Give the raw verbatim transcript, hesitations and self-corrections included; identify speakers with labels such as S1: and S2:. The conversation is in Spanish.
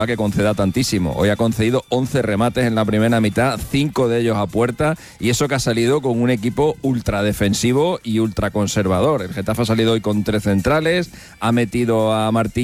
S1: que conceda tantísimo. Hoy ha concedido once remates en la primera mitad, cinco de ellos a puerta, y eso que ha salido con un equipo ultradefensivo y ultraconservador. El Getafe ha salido hoy con tres centrales, ha metido a Martín